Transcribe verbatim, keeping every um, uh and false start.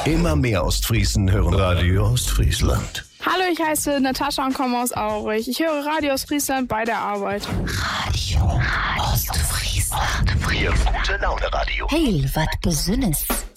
Immer mehr Ostfriesen hören Radio Ostfriesland. Hallo, ich heiße Natascha und komme aus Aurich. Ich höre Radio Ostfriesland bei der Arbeit. Radio Ostfriesland. Ihr gute Laune Radio. Hey, wat Besonnes.